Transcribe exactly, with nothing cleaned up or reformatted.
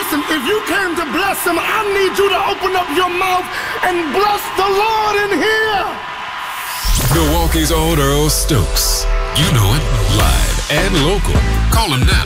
Listen, if you came to bless him, I need you to open up your mouth and bless the Lord in here. Milwaukee's own Earl Stokes. You know it, live and local. Call him now.